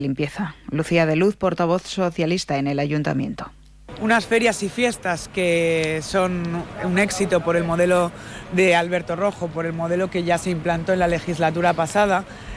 Limpieza. Lucía de Luz, portavoz socialista en el Ayuntamiento. Unas ferias y fiestas que son un éxito por el modelo de Alberto Rojo, por el modelo que ya se implantó en la legislatura pasada,